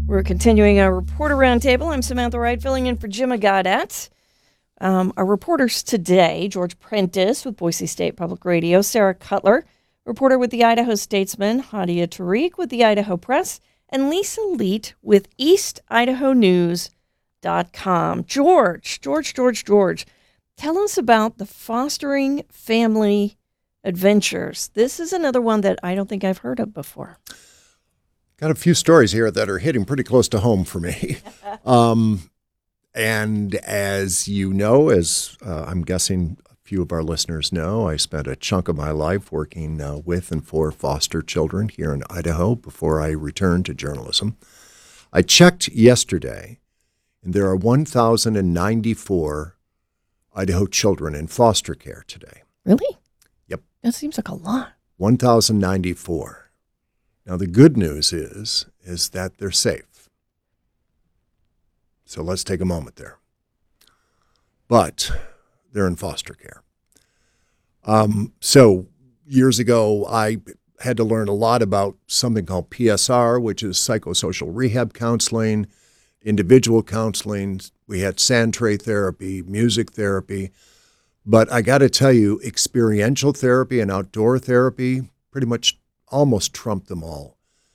We're continuing our reporter roundtable. I'm Samantha Wright, filling in for Jim Gaudette. Our reporters today, George Prentice with Boise State Public Radio, Sarah Cutler, reporter with the Idaho Statesman, Hadia Tariq with the Idaho Press, and Lisa Leet with EastIdahoNews.com. George, tell us about the Fostering Family Adventures. This is another one that I don't think I've heard of before. Got a few stories here that are hitting pretty close to home for me. And as you know, as I'm guessing a few of our listeners know, I spent a chunk of my life working with and for foster children here in Idaho before I returned to journalism. I checked yesterday, and there are 1,094 Idaho children in foster care today. Really? Yep. That seems like a lot. 1,094. Now, the good news is that they're safe. So let's take a moment there. But they're in foster care. So years ago, I had to learn a lot about something called PSR, which is psychosocial rehab counseling, individual counseling. We had sand tray therapy, music therapy. But I got to tell you, experiential therapy and outdoor therapy pretty much almost trumped them all.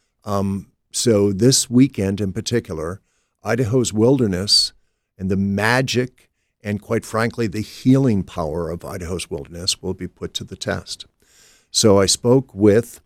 So this weekend in particular, Idaho's wilderness and the magic and, quite frankly, the healing power of Idaho's wilderness will be put to the test. So I spoke with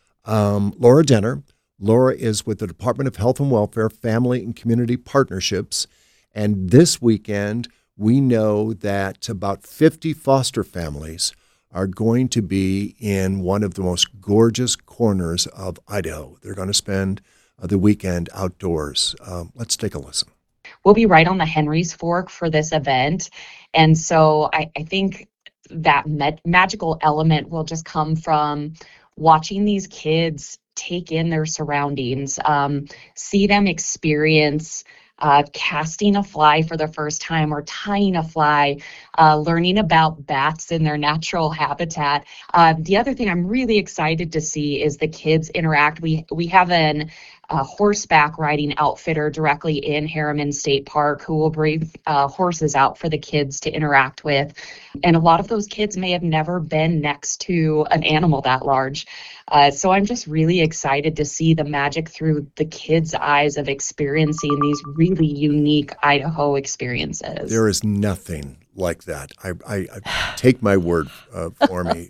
Laura Denner. Laura is with the Department of Health and Welfare, Family and Community Partnerships. And this weekend, we know that about 50 foster families are going to be in one of the most gorgeous corners of Idaho. They're going to spend the weekend outdoors. Let's take a listen. We'll be right on the Henry's Fork for this event. And so I think that magical element will just come from watching these kids take in their surroundings, see them experience casting a fly for the first time or tying a fly, learning about bats in their natural habitat. The other thing I'm really excited to see is the kids interact. We have a horseback riding outfitter directly in Harriman State Park who will bring horses out for the kids to interact with. And a lot of those kids may have never been next to an animal that large. So I'm just really excited to see the magic through the kids' eyes of experiencing these really unique Idaho experiences. There is nothing like that. I take my word for me.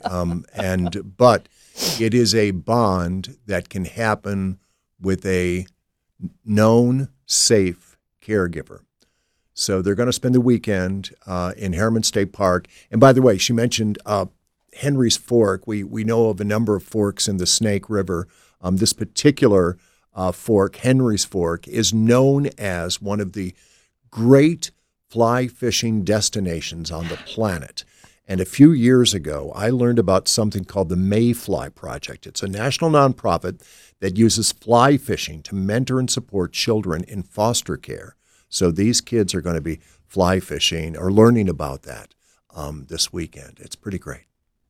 But it is a bond that can happen with a known, safe caregiver. So they're going to spend the weekend in Harriman State Park. And by the way, she mentioned Henry's Fork. We know of a number of forks in the Snake River. This particular fork, Henry's Fork, is known as one of the great fly fishing destinations on the planet. And a few years ago, I learned about something called the Mayfly Project. It's a national nonprofit that uses fly fishing to mentor and support children in foster care. So these kids are going to be fly fishing or learning about that this weekend. It's pretty great.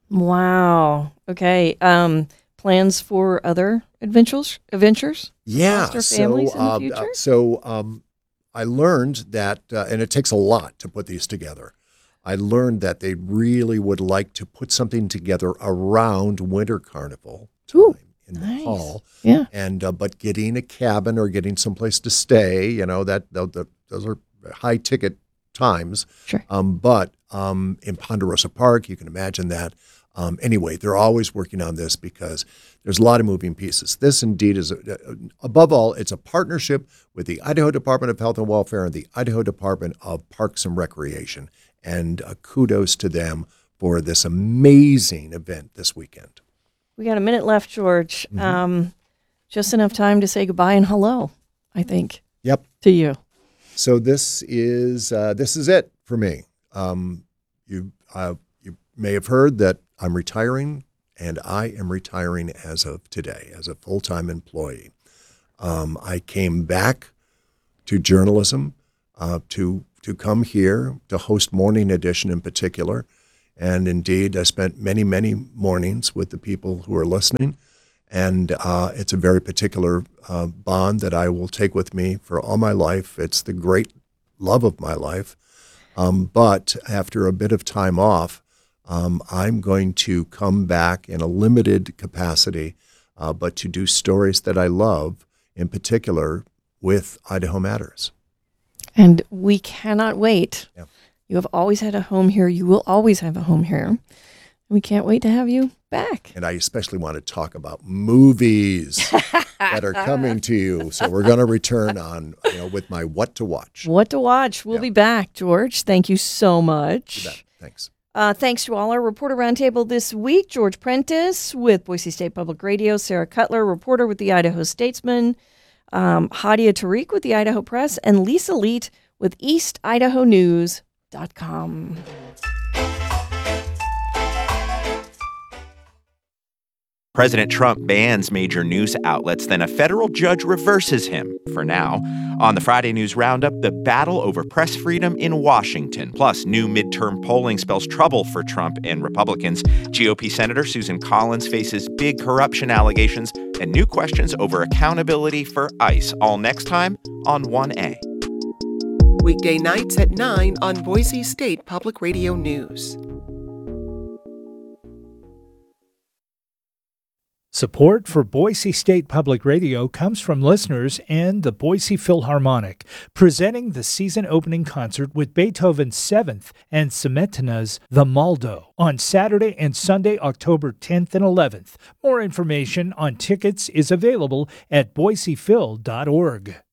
Wow. Okay. Plans for other adventures? Yeah. Foster families in the future? I learned that, and it takes a lot to put these together. I learned that they really would like to put something together around Winter Carnival time in the fall. Yeah. And but getting a cabin or getting someplace to stay, those are high ticket times. Sure. But in Ponderosa Park, you can imagine that. Anyway, they're always working on this because there's a lot of moving pieces. This indeed is, above all, it's a partnership with the Idaho Department of Health and Welfare and the Idaho Department of Parks and Recreation. And kudos to them for this amazing event this weekend. We got a minute left, George. Mm-hmm. Just enough time to say goodbye and hello, I think. Yep. To you. So this is it for me. You may have heard that I'm retiring, and I am retiring as of today as a full-time employee. I came back to journalism to come here to host Morning Edition in particular. And indeed, I spent many, many mornings with the people who are listening. And it's a very particular bond that I will take with me for all my life. It's the great love of my life. But after a bit of time off, I'm going to come back in a limited capacity, but to do stories that I love, in particular with Idaho Matters. And we cannot wait. Yeah. You have always had a home here. You will always have a home here. We can't wait to have you back. And I especially want to talk about movies that are coming to you. So we're going to return on, with my What to Watch. What to watch. We'll be back, George. Thank you so much. You bet. Thanks. Thanks to all our reporter roundtable this week. George Prentice with Boise State Public Radio, Sarah Cutler, reporter with the Idaho Statesman, Hadia Tariq with the Idaho Press, and Lisa Leet with EastIdahoNews.com. President Trump bans major news outlets, then a federal judge reverses him for now. On the Friday News Roundup, the battle over press freedom in Washington. Plus, new midterm polling spells trouble for Trump and Republicans. GOP Senator Susan Collins faces big corruption allegations and new questions over accountability for ICE. All next time on 1A. Weekday nights at 9 on Boise State Public Radio News. Support for Boise State Public Radio comes from listeners and the Boise Philharmonic, presenting the season opening concert with Beethoven's 7th and Smetana's The Maldo on Saturday and Sunday, October 10th and 11th. More information on tickets is available at boisephil.org.